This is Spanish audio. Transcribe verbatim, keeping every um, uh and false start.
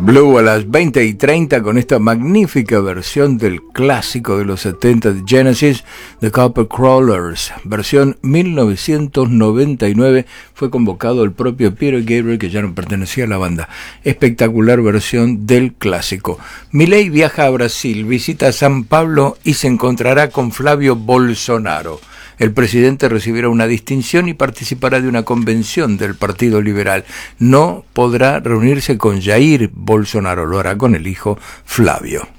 Blue a las veinte y treinta con esta magnífica versión del clásico de los setenta de Genesis, The Copper Crawlers, versión mil novecientos noventa y nueve. Fue convocado el propio Peter Gabriel, que ya no pertenecía a la banda. Espectacular versión del clásico. Milei viaja a Brasil, visita San Pablo y se encontrará con Flavio Bolsonaro. El presidente recibirá una distinción y participará de una convención del Partido Liberal. No podrá reunirse con Jair Bolsonaro, lo hará con el hijo Flavio.